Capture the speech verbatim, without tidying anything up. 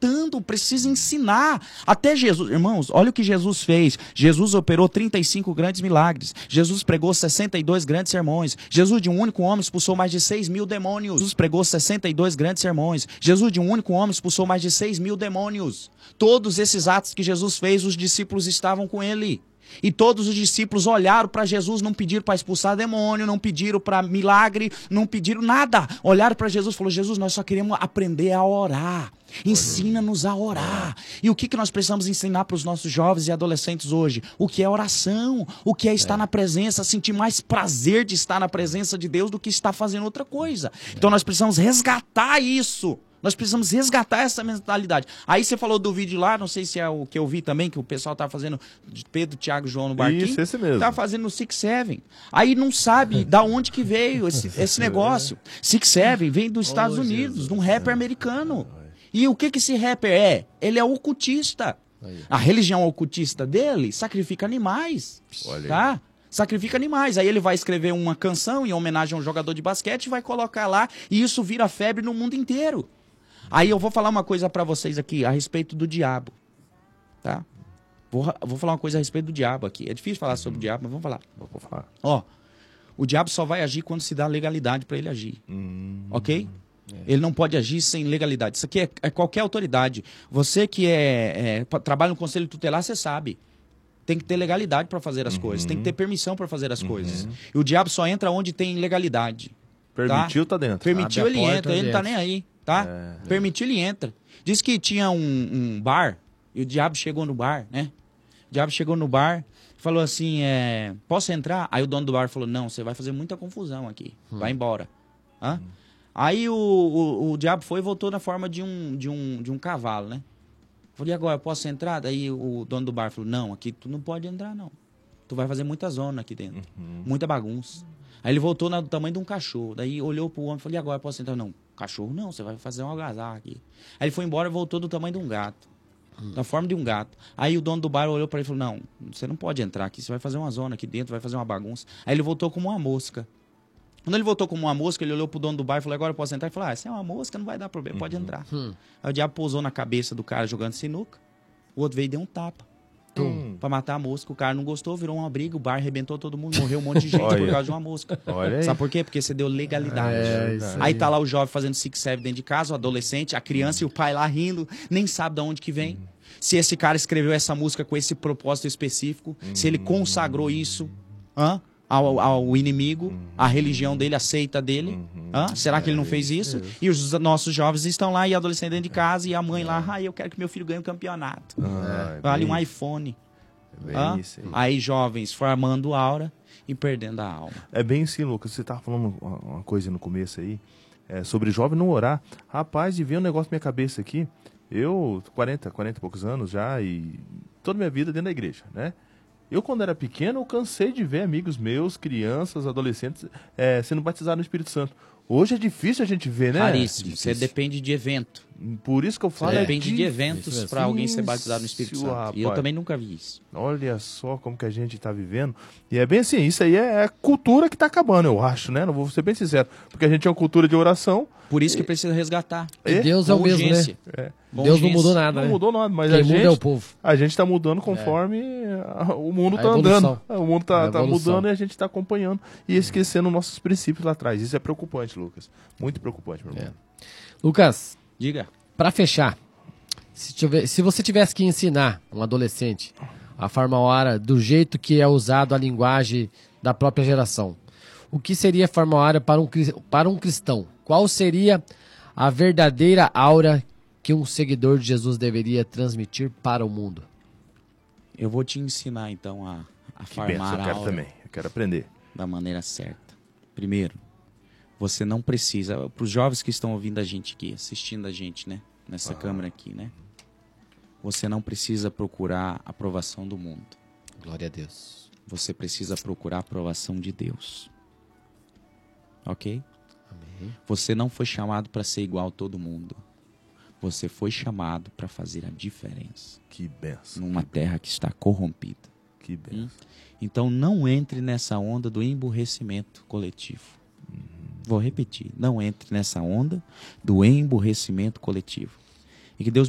resgatando, precisa ensinar. Até Jesus, irmãos, olha o que Jesus fez. Jesus operou trinta e cinco grandes milagres. Jesus pregou sessenta e dois grandes sermões. Jesus de um único homem expulsou mais de seis mil demônios. Jesus pregou sessenta e dois grandes sermões. Jesus de um único homem expulsou mais de seis mil demônios. Todos esses atos que Jesus fez, os discípulos estavam com ele. E todos os discípulos olharam para Jesus, não pediram para expulsar demônio, não pediram para milagre, não pediram nada. Olharam para Jesus e falaram: Jesus, nós só queremos aprender a orar. Ensina-nos a orar. E o que, que nós precisamos ensinar para os nossos jovens e adolescentes hoje? O que é oração, o que é estar é. na presença, sentir mais prazer de estar na presença de Deus do que estar fazendo outra coisa. É. Então nós precisamos resgatar isso. Nós precisamos resgatar essa mentalidade. Aí você falou do vídeo lá, não sei se é o que eu vi também, que o pessoal tá fazendo de Pedro, Tiago, João no barquinho. Isso, esse mesmo. Tá fazendo no Six Seven. Aí não sabe da onde que veio esse, esse negócio. Six Seven vem dos Estados oh, Unidos, Jesus. de um rapper americano. E o que que esse rapper é? Ele é ocultista. A religião ocultista dele sacrifica animais. Olha tá? Aí. Sacrifica animais. Aí ele vai escrever uma canção em homenagem a um jogador de basquete e vai colocar lá, e isso vira febre no mundo inteiro. Aí eu vou falar uma coisa pra vocês aqui a respeito do diabo, tá? Vou, vou falar uma coisa a respeito do diabo aqui. É difícil falar sobre o diabo, mas vamos falar. Vou falar. Ó, o diabo só vai agir quando se dá legalidade pra ele agir, hum, ok? É. Ele não pode agir sem legalidade. Isso aqui é, é qualquer autoridade. Você que é, é, trabalha no conselho tutelar, você sabe. Tem que ter legalidade pra fazer as uhum. coisas. Tem que ter permissão pra fazer as uhum. coisas. E o diabo só entra onde tem legalidade. Permitiu, tá, tá dentro. Permitiu, ele entra. Ele não tá nem aí. Tá? É, Permitiu, ele entra. Diz que tinha um, um bar, e o diabo chegou no bar, né? O diabo chegou no bar, falou assim, é, posso entrar? Aí o dono do bar falou, não, você vai fazer muita confusão aqui, hum. vai embora. Hã? Hum. Aí o, o, o diabo foi e voltou na forma de um, de um, de um cavalo, né? Falei, agora, posso entrar? Daí o dono do bar falou, não, aqui tu não pode entrar, não. Tu vai fazer muita zona aqui dentro, uhum. muita bagunça. Aí ele voltou no tamanho de um cachorro. Daí olhou pro homem e falou, e agora posso entrar? Não, cachorro não, você vai fazer um agasalho aqui. Aí ele foi embora e voltou do tamanho de um gato. Hum. Na forma de um gato. Aí o dono do bar olhou pra ele e falou, não, você não pode entrar aqui, você vai fazer uma zona aqui dentro, vai fazer uma bagunça. Aí ele voltou como uma mosca. Quando ele voltou como uma mosca, ele olhou pro dono do bar e falou, agora eu posso entrar? Ele falou, ah, se é uma mosca, não vai dar problema, pode uhum. entrar. Hum. Aí o diabo pousou na cabeça do cara jogando sinuca, o outro veio e deu um tapa. Hum. Pra matar a mosca, o cara não gostou, virou uma briga, o bar arrebentou todo mundo, morreu um monte de gente por causa de uma mosca. Olha Sabe por quê? Porque você deu legalidade. É, aí. aí tá lá o jovem fazendo six seven dentro de casa, o adolescente, a criança hum. e o pai lá rindo, nem sabe de onde que vem. Hum. Se esse cara escreveu essa música com esse propósito específico, hum. se ele consagrou isso hã? Ao, ao inimigo, hum. a religião dele, a seita dele, hum. hã? Será que ele não fez isso? E os nossos jovens estão lá e adolescentes dentro de casa e a mãe lá, ah, eu quero que meu filho ganhe um campeonato. Ah, vale um iPhone. Ah, aí jovens formando aura e perdendo a alma. É bem assim, Lucas. Você estava falando uma coisa no começo aí, é, sobre jovem não orar. Rapaz, e veio um negócio na minha cabeça aqui. Eu, quarenta, quarenta e poucos anos já, e toda a minha vida dentro da igreja, né? Eu, quando era pequeno, eu cansei de ver amigos meus, crianças, adolescentes, é, sendo batizados no Espírito Santo. Hoje é difícil a gente ver, né? Raríssimo. Você depende de evento. Por isso que eu falo. Você é depende de eventos para alguém ser batizado no Espírito Santo. Rapaz. E eu também nunca vi isso. Olha só como que a gente está vivendo. E é bem assim, isso aí é, é cultura que está acabando, eu acho, né? Não vou ser bem sincero. Porque a gente é uma cultura de oração. Por isso que precisa resgatar. E Deus é o mesmo, né? É. Deus não mudou nada, Não né? mudou nada, mas Quem a gente, muda é o povo. A gente está mudando conforme é. o mundo está andando. O mundo está tá mudando e a gente está acompanhando e esquecendo nossos princípios lá atrás. Isso é preocupante, Lucas. Muito preocupante, meu irmão. É. Lucas, diga. Para fechar, se, tiver, se você tivesse que ensinar um adolescente a forma hora do jeito que é usado a linguagem da própria geração, o que seria forma hora para um, para um cristão? Qual seria a verdadeira aura que um seguidor de Jesus deveria transmitir para o mundo? Eu vou te ensinar então a, a que formar benção, eu quero a aura também, eu quero aprender da maneira certa. Primeiro, você não precisa, para os jovens que estão ouvindo a gente aqui, assistindo a gente, né, nessa ah. câmera aqui, né, você não precisa procurar a aprovação do mundo. Glória a Deus. Você precisa procurar a aprovação de Deus. Ok? Amém. Você não foi chamado para ser igual a todo mundo. Você foi chamado para fazer a diferença. Que benção. Numa que terra benção. que está corrompida. Que benção. Então não entre nessa onda do emburrecimento coletivo. Vou repetir, não entre nessa onda do emburrecimento coletivo. E que Deus